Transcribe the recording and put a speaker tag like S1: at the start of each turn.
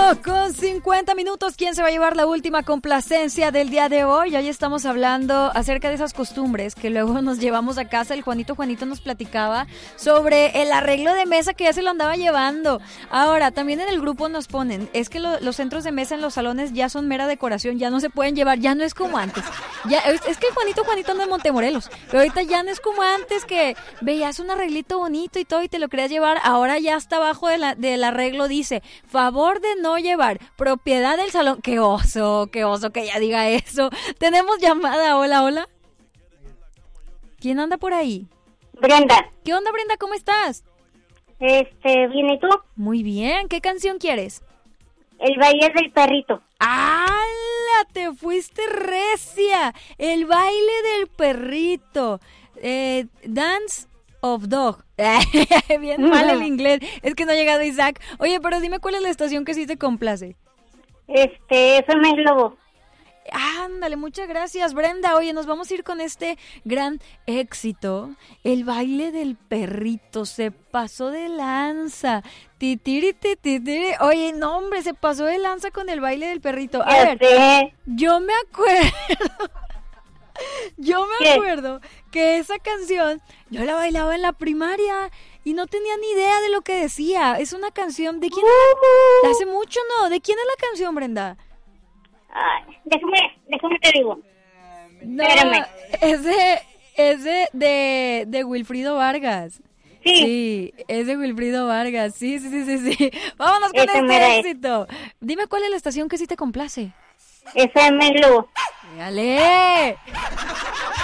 S1: 8:50. ¿Quién se va a llevar la última complacencia del día de hoy? Hoy estamos hablando acerca de esas costumbres que luego nos llevamos a casa. El Juanito nos platicaba sobre el arreglo de mesa que ya se lo andaba llevando. Ahora, también en el grupo nos ponen, es que los centros de mesa en los salones ya son mera decoración, ya no se pueden llevar, ya no es como antes. Ya, es que el Juanito anda en Montemorelos, pero ahorita ya no es como antes que veías un arreglito bonito y todo y te lo querías llevar. Ahora ya hasta abajo del arreglo dice, favor de no llevar, propiedad del salón. Qué oso que ella diga eso. Tenemos llamada. Hola. ¿Quién anda por ahí?
S2: Brenda.
S1: ¿Qué onda, Brenda? ¿Cómo estás?
S2: Bien, ¿y tú?
S1: Muy bien. ¿Qué canción quieres?
S2: El baile del perrito.
S1: ¡Hala! Te fuiste recia. El baile del perrito. Dance of Dog. Bien mal el inglés. Es que no ha llegado Isaac. Oye, pero dime cuál es la estación que sí te complace.
S2: FM Globo.
S1: Ándale, muchas gracias, Brenda. Oye, nos vamos a ir con este gran éxito. El baile del perrito se pasó de lanza. Titiri. Oye, no, hombre, se pasó de lanza con el baile del perrito. A ver, yo me acuerdo que esa canción yo la bailaba en la primaria y no tenía ni idea de lo que decía. Es una canción de quién de hace mucho, ¿no? ¿De quién es la canción, Brenda?
S2: Ay, déjame te digo.
S1: No,
S2: espérame.
S1: Es de Wilfrido Vargas. Sí, es de Wilfrido Vargas. Sí. Vámonos con este éxito. Dime cuál es la estación que sí te complace.
S2: FM Globo.
S1: ¡Dale!